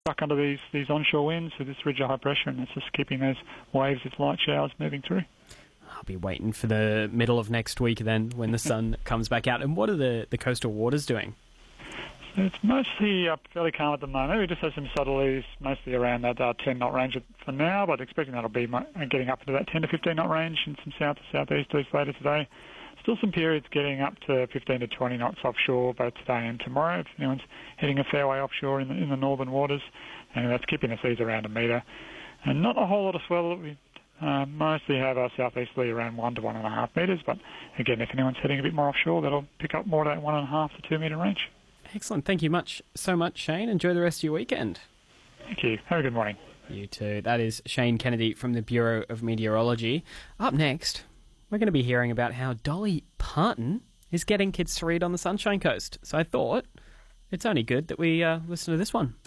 stuck under these onshore winds with this ridge of high pressure, and it's just keeping those waves with light showers moving through. I'll be waiting for the middle of next week then when the sun comes back out. And what are the coastal waters doing? So it's mostly fairly calm at the moment. We just have some subtleties, mostly around that 10 knot range for now, but expecting that'll be getting up into that 10 to 15 knot range in some south to southeasters later today. Still some periods getting up to 15 to 20 knots offshore both today and tomorrow if anyone's heading a fair way offshore in the northern waters, and that's keeping the seas around a metre. And not a whole lot of swell. We mostly have our southeasterly around 1 to 1.5 metres, but again, if anyone's heading a bit more offshore, that'll pick up more of that 1.5 to 2 metre range. Excellent. Thank you so much, Shane. Enjoy the rest of your weekend. Thank you. Have a good morning. You too. That is Shane Kennedy from the Bureau of Meteorology. Up next, we're going to be hearing about how Dolly Parton is getting kids to read on the Sunshine Coast. So I thought it's only good that we listen to this one.